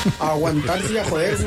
Aguantarse y a joderse.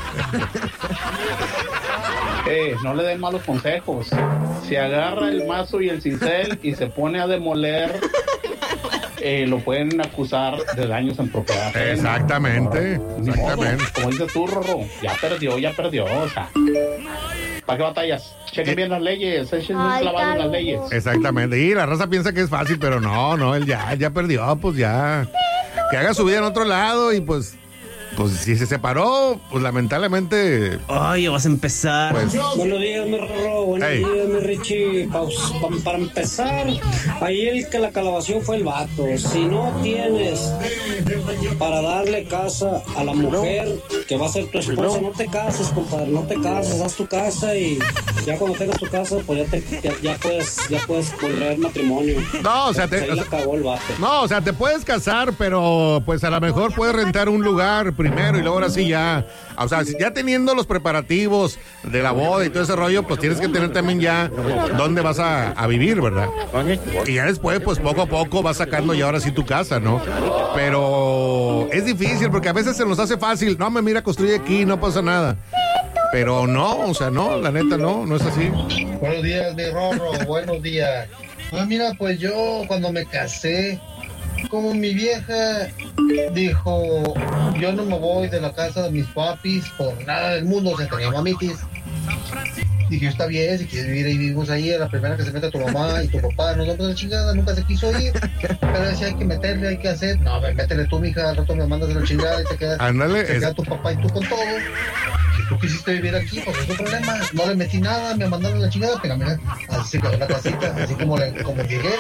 No le den malos consejos. Si agarra el mazo y el cincel y se pone a demoler, lo pueden acusar de daños en propiedad. Exactamente. Como dices tú, Rorro, ya perdió. O sea, ¿para qué batallas? Chequen bien las leyes, echen un clavado en las leyes. Exactamente. Y la raza piensa que es fácil, pero no, él ya perdió, pues ya. Que haga su vida en otro lado y pues si se separó, pues lamentablemente. Ay, vas a empezar. Pues, buenos días, mi Rorro. Buenos días, mi Richie. Para empezar, ahí el que la calabación fue el vato. Si no tienes para darle casa a la mujer que va a ser tu esposa, no te cases, compadre. No te cases, haz tu casa y ya cuando tengas tu casa, pues ya puedes contraer matrimonio. No, o sea, la cagó el vato. No, o sea, te puedes casar, pero pues a lo mejor puedes rentar un lugar primero y luego ahora sí ya, o sea, ya teniendo los preparativos de la boda y todo ese rollo, pues tienes que tener también ya dónde vas a vivir, ¿verdad? Y ya después, pues poco a poco vas sacando ya ahora sí tu casa, ¿no? Pero es difícil porque a veces se nos hace fácil, no, mira, construye aquí, no pasa nada. Pero no, o sea, no, la neta no es así. Buenos días, mi Rorro, buenos días. Pues mira, pues yo cuando me casé, como mi vieja dijo, yo no me voy de la casa de mis papis por nada del mundo, se tenía mamitis. Dije, está bien, si quieres vivir ahí, vivimos ahí, a la primera que se meta tu mamá y tu papá, nos vamos a la chingada, nunca se quiso ir, pero decía, hay que meterle, hay que hacer, no, métele tú, mija, al rato me mandas a la chingada y te quedas, ándale, te queda tu papá y tú con todo. Si tú quisiste vivir aquí, pues es tu problema, no le metí nada, me mandaron a la chingada, pero mira, así se quedó la casita, así como llegué.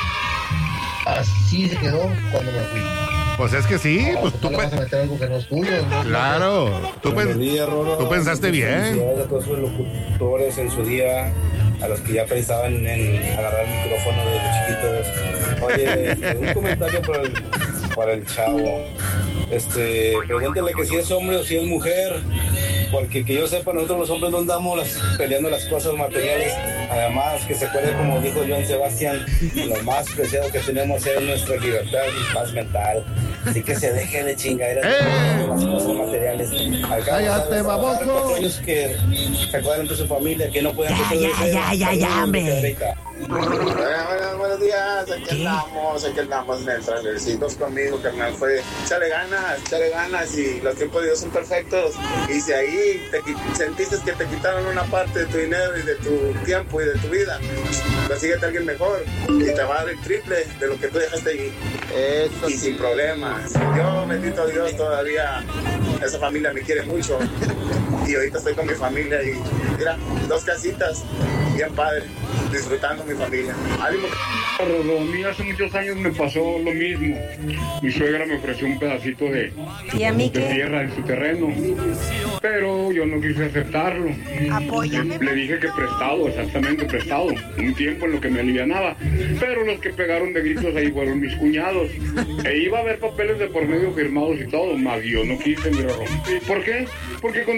Así se quedó cuando me fui. Pues es que sí, no, pues tú le vas a meter algo que no es tuyo, ¿no? Claro, tú pensaste bien. A todos los locutores en su día, a los que ya pensaban en agarrar el micrófono desde chiquitos. Oye, un comentario para el chavo. Pregúntale que si es hombre o si es mujer, porque que yo sepa, nosotros los hombres no andamos peleando las cosas materiales. Además, que se acuerde, como dijo Joan Sebastián, lo más preciado que tenemos es nuestra libertad y paz mental. Así que se deje de chingaderas de las cosas materiales. Cállate, baboso. Que se acuerdan de su familia, que no pueden Ya, hombre. Buenos días, aquí andamos en el trailercito conmigo, carnal. Échale ganas y los tiempos de Dios son perfectos. Y si ahí sentiste que te quitaron una parte de tu dinero y de tu tiempo y de tu vida, consíguete a alguien mejor y te va a dar el triple de lo que tú dejaste ahí. Eso y sí, sin problemas. Yo, bendito Dios, todavía esa familia me quiere mucho. Y ahorita estoy con mi familia y mira, 2 casitas, bien padre, disfrutando mi familia. ¡Ánimo! A mí hace muchos años me pasó lo mismo. Mi suegra me ofreció un pedacito de tierra en su terreno, pero yo no quise aceptarlo. Apóyame. Le dije que prestado, exactamente prestado, un tiempo en lo que me alivianaba. Pero los que pegaron de gritos ahí fueron mis cuñados. E iba a haber papeles de por medio firmados y todo, más yo no quise, mi Rorro. ¿Por qué? Porque con